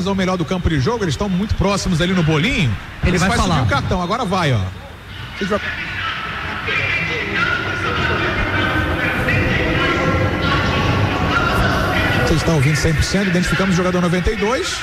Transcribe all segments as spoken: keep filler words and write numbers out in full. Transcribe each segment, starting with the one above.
o melhor do campo de jogo, eles estão muito próximos ali no bolinho. Ele vai, vai falar. Subir o cartão, agora vai, ó. Vai... Vocês estão ouvindo cem por cento, identificamos o jogador noventa e dois.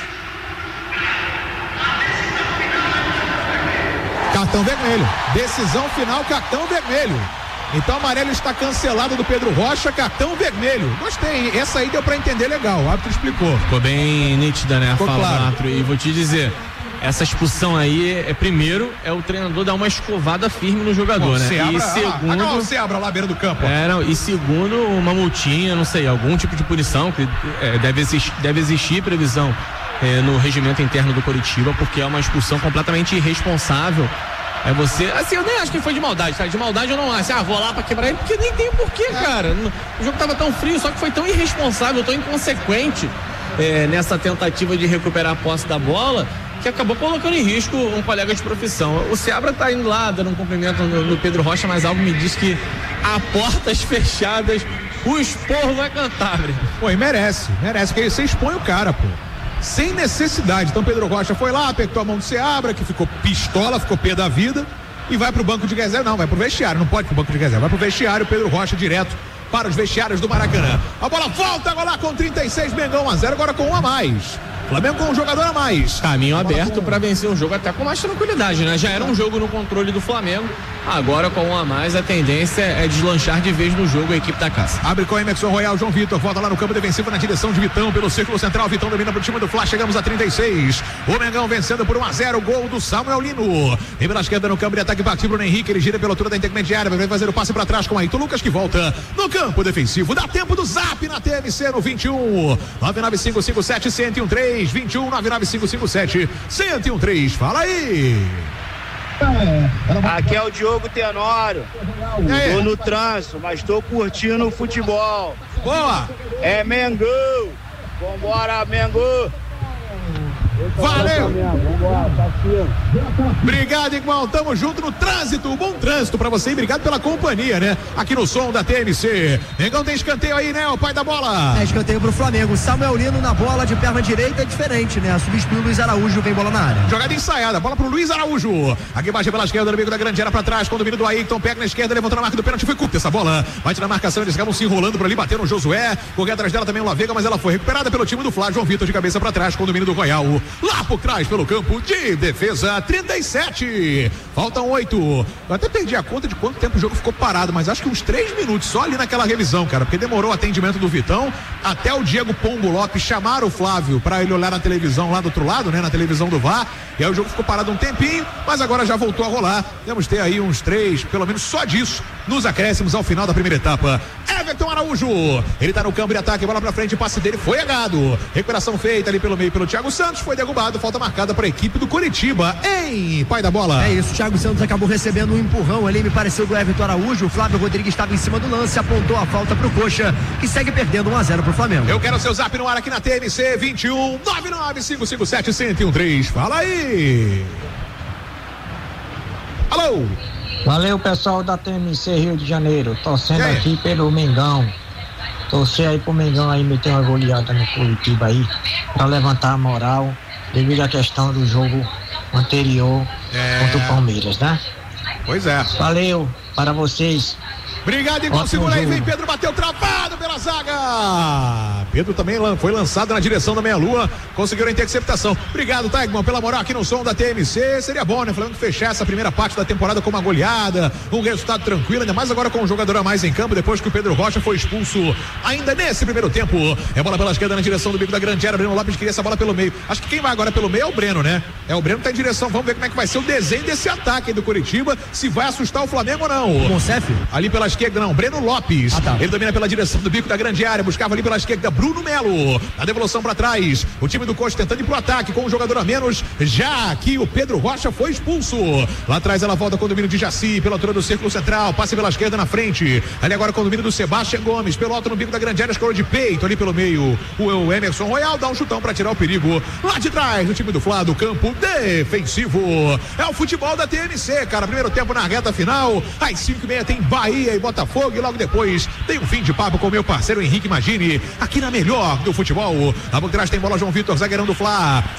Cartão vermelho. Decisão final, cartão vermelho. Então o amarelo está cancelado do Pedro Rocha, cartão vermelho. Gostei, essa aí deu pra entender legal, o árbitro explicou. Ficou bem nítida, né, a fala claro. do árbitro. E vou te dizer, essa expulsão aí, é primeiro, é o treinador dar uma escovada firme no jogador, Bom, né? E abra, segundo... Ah, não, você abra lá à beira do campo. É, não, e segundo, uma multinha, não sei, algum tipo de punição, que é, deve, existir, deve existir previsão é, no regimento interno do Coritiba, porque é uma expulsão completamente irresponsável. É você, assim, eu nem acho que foi de maldade, tá? De maldade eu não acho, ah, vou lá pra quebrar ele, porque nem tem porquê, é. cara. O jogo tava tão frio, só que foi tão irresponsável, tão inconsequente é, nessa tentativa de recuperar a posse da bola, que acabou colocando em risco um colega de profissão. O Seabra tá indo lá, dando um cumprimento no, no Pedro Rocha, mas algo me diz que a portas fechadas, o esporro vai cantar, velho. Pô, e merece, merece, porque você expõe o cara, pô. Sem necessidade. Então Pedro Rocha foi lá, apertou a mão do Seabra, que ficou pistola, ficou pé da vida, e vai pro banco de reserva. Não, vai pro vestiário, não pode pro banco de reserva, vai pro vestiário. Pedro Rocha direto para os vestiários do Maracanã. A bola volta agora lá com trinta e seis, Mengão um a zero, agora com um a mais. Flamengo com um jogador a mais. Caminho aberto com... para vencer o jogo até com mais tranquilidade, né? Já era um jogo no controle do Flamengo. Agora com um a mais, a tendência é deslanchar de vez no jogo a equipe da casa. Abre com Emerson Royal, João Vitor, volta lá no campo defensivo na direção de Vitão, pelo círculo central, Vitão domina pro time do Fla, chegamos a trinta e seis. O Mengão vencendo por um a zero, gol do Samuel Lino. Vem pela esquerda no campo de ataque, partiu Bruno Henrique, ele gira pela altura da intermediária, vai fazer o passe para trás com Aito Lucas, que volta no campo defensivo. Dá tempo do zap na T M C no vinte e um, nove nove cinco cinco sete, um zero um três, vinte e um, nove nove cinco cinco sete, um zero um três. Fala aí. Aqui é o Diogo Tenório. Tô no trânsito, mas tô curtindo o futebol. Boa! É Mengão. Vambora, Mengão. Valeu! Obrigado, irmão. Tamo junto no trânsito. Bom trânsito pra você e obrigado pela companhia, né? Aqui no som da T M C. Mengão tem escanteio aí, né? O pai da bola. É escanteio pro Flamengo. Samuel Lino na bola de perna direita é diferente, né? Substitui o Luiz Araújo, vem bola na área. Jogada ensaiada, bola pro Luiz Araújo. Aqui embaixo pela esquerda, no meio da grande área pra trás, com o domínio do Ayrton, pega na esquerda, levantou a marca do pênalti, foi curta essa bola. Vai tirar a marcação, eles acabam se enrolando por ali, bateram o Josué. Correu atrás dela também o Lavega, mas ela foi recuperada pelo time do Flá. João Vitor de cabeça pra trás, com o domínio do Royal. Lá por trás, pelo campo de defesa, trinta e sete. Faltam oito. Eu até perdi a conta de quanto tempo o jogo ficou parado, mas acho que uns três minutos só ali naquela revisão, cara, porque demorou o atendimento do Vitão até o Diego Pombo Lopes chamar o Flávio pra ele olhar na televisão lá do outro lado, né, na televisão do V A R, e aí o jogo ficou parado um tempinho, mas agora já voltou a rolar. Vamos ter aí uns três, pelo menos só disso, nos acréscimos ao final da primeira etapa. Everton Araújo, ele tá no campo de ataque, bola pra frente, passe dele foi errado. Recuperação feita ali pelo meio pelo Thiago Santos, foi derrubado, falta marcada para a equipe do Coritiba, hein, pai da bola. É isso, o Thiago Santos acabou recebendo um empurrão ali, me pareceu, do Everton Araújo. O Flávio Rodrigues estava em cima do lance, apontou a falta pro Coxa, que segue perdendo um a zero pro Flamengo. Eu quero seu zap no ar aqui na T M C, vinte e um, nove nove cinco cinco sete, um zero um três. Fala aí. Alô. Valeu, pessoal da T M C Rio de Janeiro, torcendo aqui pelo Mengão. Torcer aí pro Mengão aí meter uma goleada no Curitiba aí, pra levantar a moral, devido à questão do jogo anterior é... contra o Palmeiras, né? Pois é. Valeu para vocês. Obrigado, Igor. Segura aí, vem Pedro, bateu travado pela zaga. Pedro também foi lançado na direção da meia-lua, conseguiu a interceptação. Obrigado, tá, Igor, pela moral aqui no som da T M C. Seria bom, né, Flamengo fechar essa primeira parte da temporada com uma goleada, um resultado tranquilo, ainda mais agora com um jogador a mais em campo, depois que o Pedro Rocha foi expulso ainda nesse primeiro tempo. É bola pela esquerda na direção do bico da grande área. Breno Lopes queria essa bola pelo meio. Acho que quem vai agora pelo meio é o Breno, né? É o Breno que tá em direção. Vamos ver como é que vai ser o desenho desse ataque aí do Coritiba, se vai assustar o Flamengo ou não. Monsef? Ali pela esquerda, não, Breno Lopes. Ah, tá. Ele domina pela direção do bico da grande área, buscava ali pela esquerda Bruno Melo. A devolução para trás. O time do Coxa tentando ir pro ataque com um jogador a menos. Já que o Pedro Rocha foi expulso. Lá atrás ela volta com o domínio de Jaci, pela altura do círculo central. Passe pela esquerda na frente. Ali agora com o domínio do Sebastião Gomes. Pelo alto no bico da grande área, escorou de peito ali pelo meio. O Emerson Royal dá um chutão para tirar o perigo. Lá de trás, do time do Flá, do campo defensivo. É o futebol da T M C, cara. Primeiro tempo na reta final. Às cinco e meia tem Bahia e Botafogo. E logo depois tem um fim de papo com o meu meu parceiro Henrique Magini, aqui na melhor do futebol. A por trás tem bola João Vitor, zagueirão do Fla.